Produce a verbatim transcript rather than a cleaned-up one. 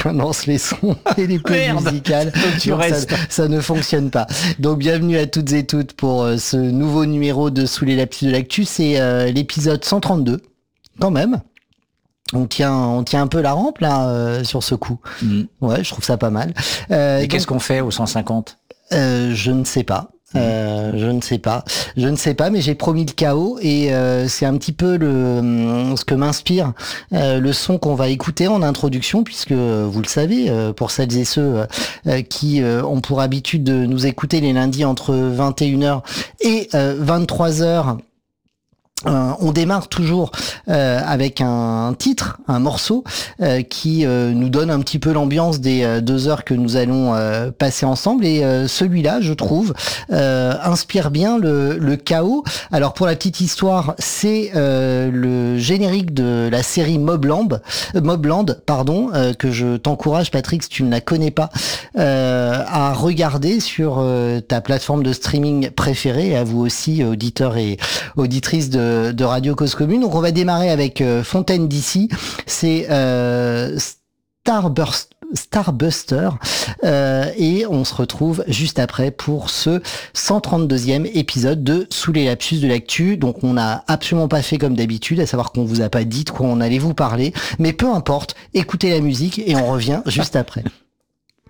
on lance les sons et les pauses Merde. musicales. Donc, tu Donc, ça, restes. ça ne fonctionne pas. Donc bienvenue à toutes et toutes pour euh, ce nouveau numéro de Sous les lapsus de l'actu. C'est euh, l'épisode cent trente-deux, quand même. On tient, on tient un peu la rampe là euh, sur ce coup. Mm. Ouais, je trouve ça pas mal. Euh, Et donc, qu'est-ce qu'on fait au cent cinquante? euh, Je ne sais pas. Euh, je ne sais pas, je ne sais pas, mais j'ai promis le chaos et euh, c'est un petit peu le ce que m'inspire euh, le son qu'on va écouter en introduction, puisque vous le savez, euh, pour celles et ceux euh, qui euh, ont pour habitude de nous écouter les lundis entre vingt et une heures et euh, vingt-trois heures. Euh, on démarre toujours euh, avec un titre, un morceau euh, qui euh, nous donne un petit peu l'ambiance des euh, deux heures que nous allons euh, passer ensemble. Et euh, celui-là, je trouve, euh, inspire bien le, le chaos. Alors pour la petite histoire, c'est euh, le générique de la série Mobland, euh, Mobland, pardon, euh, que je t'encourage, Patrick, si tu ne la connais pas, euh, à regarder sur euh, ta plateforme de streaming préférée. Et à vous aussi, auditeurs et auditrices de de Radio Cause Commune. Donc on va démarrer avec euh, Fontaine D C. C'est euh, Starburst, Starbuster euh, et on se retrouve juste après pour ce cent trente-deuxième épisode de Sous les lapsus de l'actu. Donc on n'a absolument pas fait comme d'habitude, à savoir qu'on vous a pas dit de quoi on allait vous parler, mais peu importe, écoutez la musique et on revient juste après.